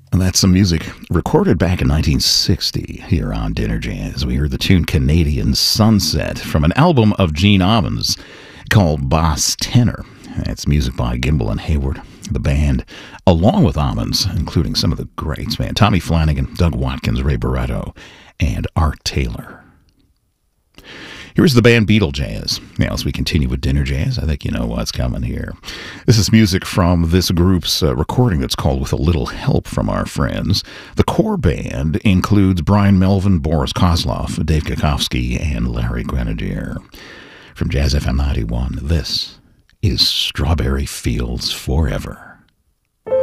And that's some music recorded back in 1960 here on Dinner Jazz. We heard the tune Canadian Sunset from an album of Gene Ammons called Bass Tenor. It's music by Gimbel and Hayward, the band, along with Ammons, including some of the greats, man. Tommy Flanagan, Doug Watkins, Ray Barretto, and Art Taylor. Here's the band Beatle Jazz. Now, as we continue with Dinner Jazz, I think you know what's coming here. This is music from this group's recording that's called With a Little Help from Our Friends. The core band includes Brian Melvin, Boris Kozlov, Dave Kikowski, and Larry Grenadier. From Jazz FM 91, this is Strawberry Fields Forever.